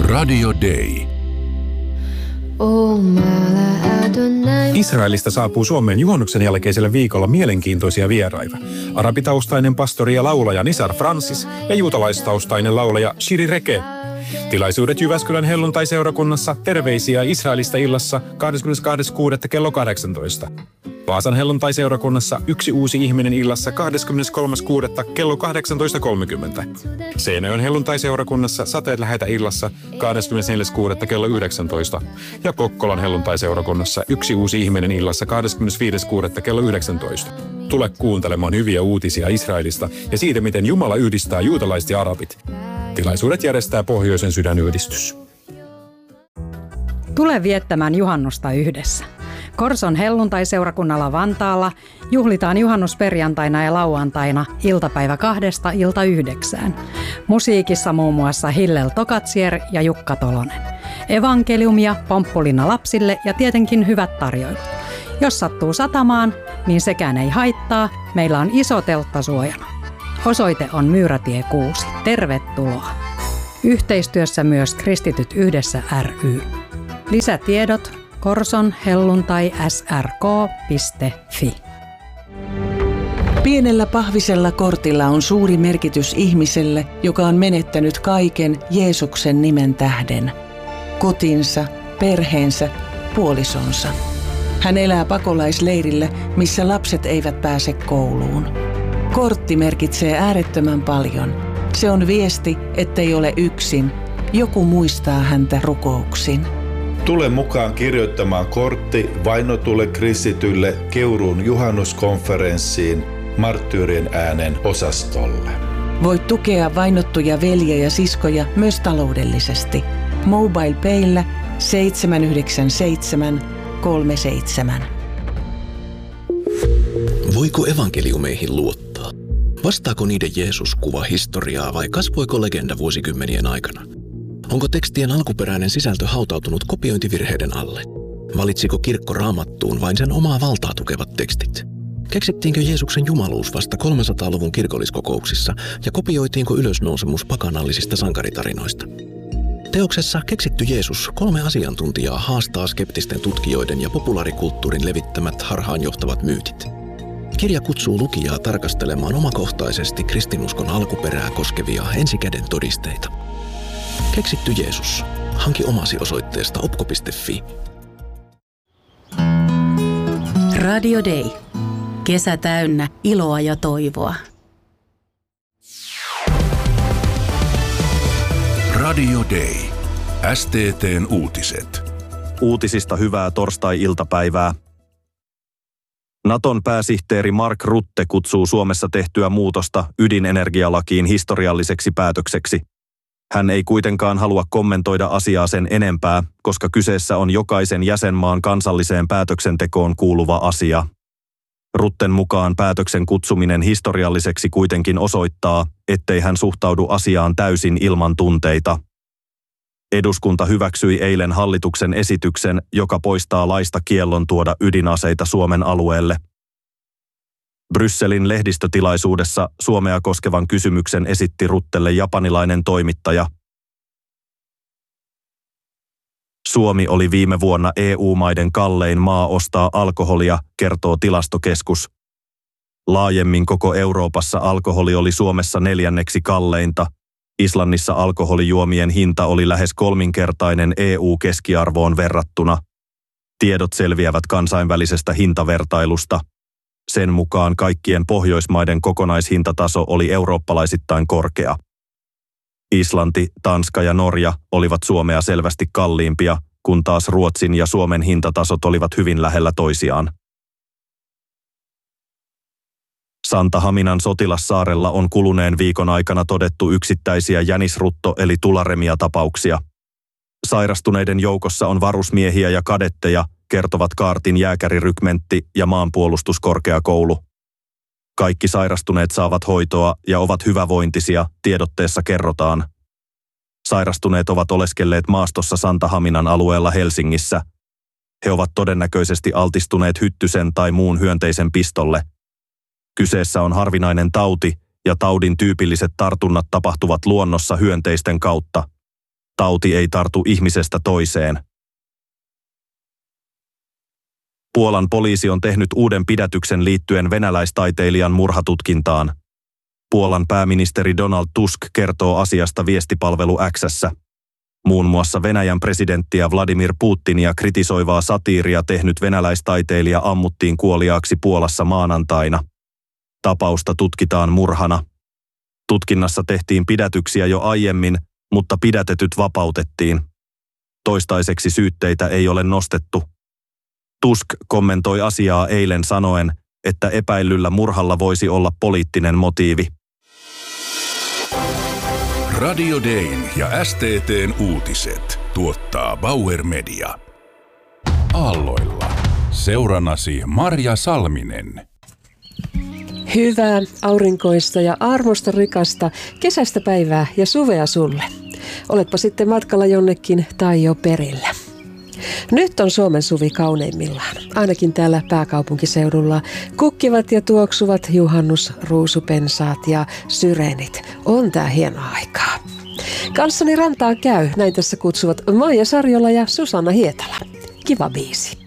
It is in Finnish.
Radio Day. Israelista saapuu Suomeen juhannuksen jälkeisellä viikolla mielenkiintoisia vieraita. Arabitaustainen pastori ja laulaja Nisar Francis ja juutalaistaustainen laulaja Shiri Reke. Tilaisuudet Jyväskylän helluntai-seurakunnassa Terveisiä Israelista illassa 22.6. kello 18. Vaasan helluntai-seurakunnassa Yksi uusi ihminen illassa 23.6. kello 18.30. Seinäjoen helluntai-seurakunnassa Sateet lähetä illassa 24.6. kello 19. Ja Kokkolan helluntai-seurakunnassa Yksi uusi ihminen illassa 25.6. kello 19. Tule kuuntelemaan hyviä uutisia Israelista ja siitä, miten Jumala yhdistää juutalaiset ja arabit. Tilaisuudet järjestää Pohjoisen sydänyhdistys. Tule viettämään juhannusta yhdessä. Korson helluntai-seurakunnalla Vantaalla juhlitaan juhannusperjantaina ja lauantaina iltapäivä 2–9. Musiikissa muun muassa Hillel Tokatsier ja Jukka Tolonen. Evankeliumia, pomppulinna lapsille ja tietenkin hyvät tarjoilut. Jos sattuu satamaan, niin sekään ei haittaa. Meillä on iso teltta suojana. Osoite on Myyrätie 6. Tervetuloa. Yhteistyössä myös Kristityt yhdessä ry. Lisätiedot korsonhelluntai.srk.fi. Pienellä pahvisella kortilla on suuri merkitys ihmiselle, joka on menettänyt kaiken Jeesuksen nimen tähden. Kotinsa, perheensä, puolisonsa. Hän elää pakolaisleirillä, missä lapset eivät pääse kouluun. Kortti merkitsee äärettömän paljon. Se on viesti, ettei ole yksin. Joku muistaa häntä rukouksin. Tule mukaan kirjoittamaan kortti vainotulle kristitylle Keuruun juhannuskonferenssiin Marttyyrien äänen osastolle. Voit tukea vainottuja veljiä ja siskoja myös taloudellisesti. MobilePayllä 797 37. Voiko evankeliumeihin luottaa? Vastaako niiden Jeesus-kuva historiaa vai kasvoiko legenda vuosikymmenien aikana? Onko tekstien alkuperäinen sisältö hautautunut kopiointivirheiden alle? Valitsiko kirkko Raamattuun vain sen omaa valtaa tukevat tekstit? Keksittiinkö Jeesuksen jumaluus vasta 300-luvun kirkolliskokouksissa ja kopioitiinko ylösnousemus pakanallisista sankaritarinoista? Teoksessa Keksitty Jeesus 3 asiantuntijaa haastaa skeptisten tutkijoiden ja populaarikulttuurin levittämät harhaanjohtavat myytit. Kirja kutsuu lukijaa tarkastelemaan omakohtaisesti kristinuskon alkuperää koskevia ensikäden todisteita. Keksitty Jeesus. Hanki omasi osoitteesta opko.fi. Radio Day. Kesä täynnä iloa ja toivoa. Radio Day. STT:n uutiset. Uutisista hyvää torstai-iltapäivää. Naton pääsihteeri Mark Rutte kutsuu Suomessa tehtyä muutosta ydinenergialakiin historialliseksi päätökseksi. Hän ei kuitenkaan halua kommentoida asiaa sen enempää, koska kyseessä on jokaisen jäsenmaan kansalliseen päätöksentekoon kuuluva asia. Rutten mukaan päätöksen kutsuminen historialliseksi kuitenkin osoittaa, ettei hän suhtaudu asiaan täysin ilman tunteita. Eduskunta hyväksyi eilen hallituksen esityksen, joka poistaa laista kiellon tuoda ydinaseita Suomen alueelle. Brysselin lehdistötilaisuudessa Suomea koskevan kysymyksen esitti Ruttelle japanilainen toimittaja. Suomi oli viime vuonna EU-maiden kallein maa ostaa alkoholia, kertoo Tilastokeskus. Laajemmin koko Euroopassa alkoholi oli Suomessa 4. kalleinta. Islannissa alkoholijuomien hinta oli lähes 3-kertainen EU-keskiarvoon verrattuna. Tiedot selviävät kansainvälisestä hintavertailusta. Sen mukaan kaikkien Pohjoismaiden kokonaishintataso oli eurooppalaisittain korkea. Islanti, Tanska ja Norja olivat Suomea selvästi kalliimpia, kun taas Ruotsin ja Suomen hintatasot olivat hyvin lähellä toisiaan. Santahaminan sotilassaarella on kuluneen viikon aikana todettu yksittäisiä jänisrutto- eli tularemia-tapauksia. Sairastuneiden joukossa on varusmiehiä ja kadetteja, kertovat kaartin jääkärirykmentti ja maanpuolustuskorkeakoulu. Kaikki sairastuneet saavat hoitoa ja ovat hyvävointisia, tiedotteessa kerrotaan. Sairastuneet ovat oleskelleet maastossa Santahaminan alueella Helsingissä. He ovat todennäköisesti altistuneet hyttysen tai muun hyönteisen pistolle. Kyseessä on harvinainen tauti ja taudin tyypilliset tartunnat tapahtuvat luonnossa hyönteisten kautta. Tauti ei tartu ihmisestä toiseen. Puolan poliisi on tehnyt uuden pidätyksen liittyen venäläistaiteilijan murhatutkintaan. Puolan pääministeri Donald Tusk kertoo asiasta viestipalvelu X:ssä. Muun muassa Venäjän presidenttiä Vladimir Putinia kritisoivaa satiiria tehnyt venäläistaiteilija ammuttiin kuoliaaksi Puolassa maanantaina. Tapausta tutkitaan murhana. Tutkinnassa tehtiin pidätyksiä jo aiemmin, mutta pidätetyt vapautettiin. Toistaiseksi syytteitä ei ole nostettu. Tusk kommentoi asiaa eilen sanoen, että epäillyllä murhalla voisi olla poliittinen motiivi. Radio Dayn ja STT:n uutiset tuottaa Bauer Media. Aalloilla. Seurannasi Marja Salminen. Hyvää, aurinkoista ja armosta rikasta kesäistä päivää ja suvea sulle. Oletpa sitten matkalla jonnekin tai jo perillä. Nyt on Suomen suvi kauneimmillaan. Ainakin täällä pääkaupunkiseudulla kukkivat ja tuoksuvat juhannusruusupensaat ja syreenit. On tää hienoa aikaa. Kanssani rantaa käy, näin tässä kutsuvat Maija Sarjola ja Susanna Hietala. Kiva biisi.